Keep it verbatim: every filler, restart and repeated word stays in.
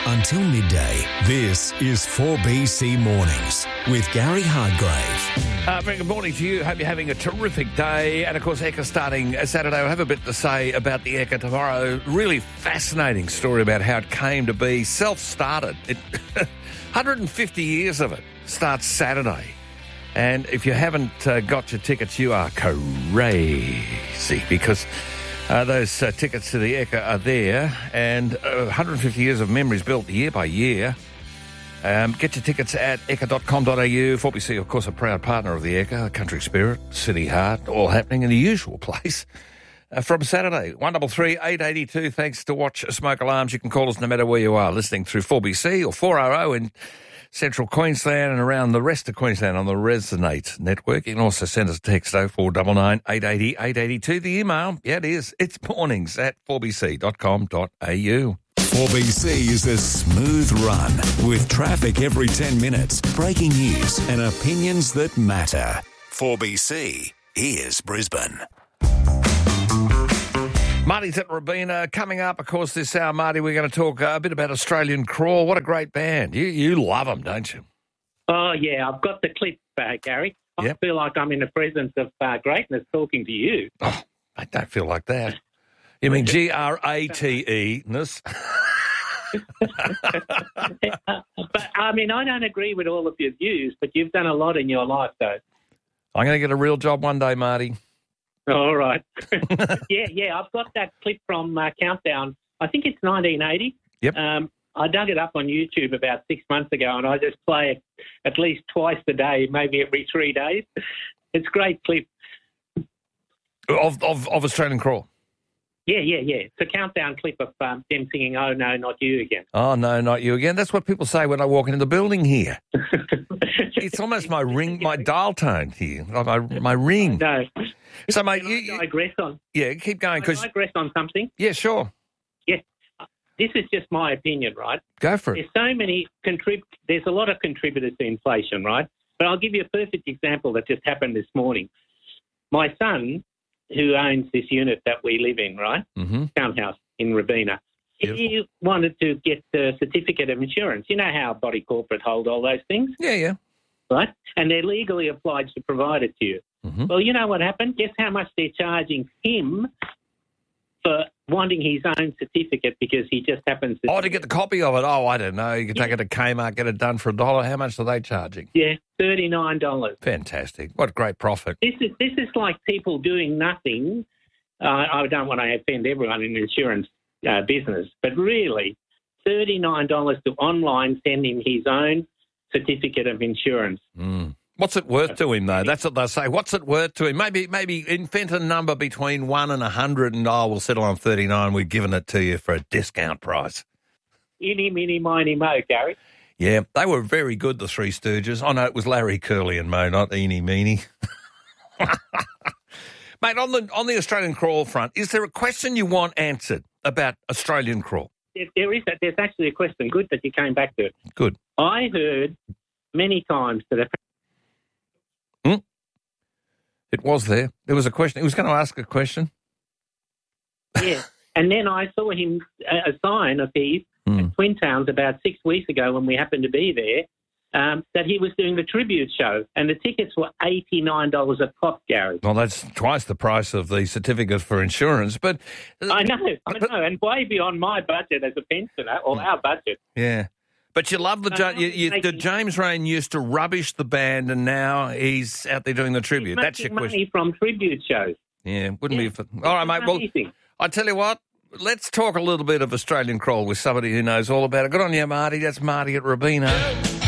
until midday. This is four B C Mornings with Gary Hardgrave. Uh, very good morning to you. Hope you're having a terrific day. And, of course, Ekka starting Saturday. We'll have a bit to say about the Ekka tomorrow. Really fascinating story about how it came to be. Self-started. It, one hundred fifty years of it starts Saturday. And if you haven't uh, got your tickets, you are crazy because uh, those uh, tickets to the Ekka are there. And uh, one hundred fifty years of memories built year by year. Um, get your tickets at ekka dot com dot a u. four B C, of course, a proud partner of the Ekka, Country Spirit, City Heart, all happening in the usual place. Uh, from Saturday, one three three, eight eight two, thanks to Watch Smoke Alarms. You can call us no matter where you are, listening through four B C or four R O in central Queensland and around the rest of Queensland on the Resonate network. You can also send us a text oh four nine nine, eight eight zero, eight eight two. The email, yeah, it is, it's mornings at four b c dot com dot a u. four B C is a smooth run with traffic every ten minutes, breaking news and opinions that matter. four B C, here's Brisbane. Marty's at Robina. Coming up, of course, this hour, Marty, we're going to talk uh, a bit about Australian Crawl. What a great band. You you love them, don't you? Oh, yeah, I've got the clip, uh, Gary. I Yep. feel like I'm in the presence of uh, greatness talking to you. Oh, I don't feel like that. You mean G R A T E-ness? But, I mean, I don't agree with all of your views, but you've done a lot in your life, though. I'm going to get a real job one day, Marty. All right. yeah, yeah, I've got that clip from uh, Countdown. I think it's nineteen eighty. Yep. Um, I dug it up on YouTube about six months ago, and I just play it at least twice a day, maybe every three days. It's a great clip. Of, of, of Australian Crawl? Yeah, yeah, yeah. It's a Countdown clip of um, them singing, "Oh, no, not you again." Oh, no, not you again. That's what people say when I walk into the building here. It's almost my ring, my dial tone here, my, my ring. No. So, mate, Can you, I you, digress on, yeah, keep going. Can I Cause, digress on something? yeah, sure. Yes. This is just my opinion, right? Go for it. There's so many, contrib- there's a lot of contributors to inflation, right? But I'll give you a perfect example that just happened this morning. My son, who owns this unit that we live in, right, Mm-hmm. townhouse in Robina, Beautiful. he wanted to get the certificate of insurance. You know how Body Corporate hold all those things, Yeah, yeah. right? And they're legally obliged to provide it to you. Mm-hmm. Well, you know what happened? Guess how much they're charging him for wanting his own certificate because he just happens to... Oh, to get the copy of it? Oh, I don't know. You can take it to Kmart, get it done for a dollar. How much are they charging? Yeah, thirty-nine dollars. Fantastic. What great profit. This is this is like people doing nothing. Uh, I don't want to offend everyone in the insurance uh, business, but really, thirty-nine dollars to online send him his own certificate of insurance. Mm. What's it worth to him, though? That's what they say. What's it worth to him? Maybe maybe invent a number between one and a hundred and, oh, we'll settle on thirty-nine. We've given it to you for a discount price. Any, mini, miny, mo, Gary. Yeah, they were very good, the Three Stooges. Oh, no, it was Larry, Curly and Mo, not Eeny, Meeny. Mate, on the on the Australian Crawl front, is there a question you want answered about Australian Crawl? There, there is. A, there's actually a question. Good that you came back to it. Good. I heard many times that... Hmm? It was there. There was a question. He was going to ask a question. Yeah. And then I saw him, a, a sign of his Mm. at Twin Towns about six weeks ago when we happened to be there, um, that he was doing the tribute show. And the tickets were eighty-nine dollars a pop, Gary. Well, that's twice the price of the certificate for insurance, but... I know, I know. And way beyond my budget as a pensioner, or our budget. Yeah. But you love the... No, Ja- you, you, the making- James Rain used to rubbish the band, and now he's out there doing the tribute. He's That's your making question. money from tribute shows. Yeah, wouldn't Yeah. be... For... All right, mate. Well, Amazing. I tell you what, let's talk a little bit of Australian Crawl with somebody who knows all about it. Good on you, Marty. That's Marty at Robina.